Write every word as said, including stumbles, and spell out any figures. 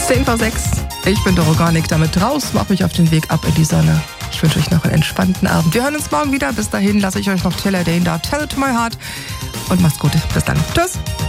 zehn vor sechs. Ich bin Doroganik, damit raus, mach mich auf den Weg ab in die Sonne. Ich wünsche euch noch einen entspannten Abend. Wir hören uns morgen wieder. Bis dahin lasse ich euch noch Taylor Dane da, Tell It to My Heart. Und macht's gut. Bis dann. Tschüss.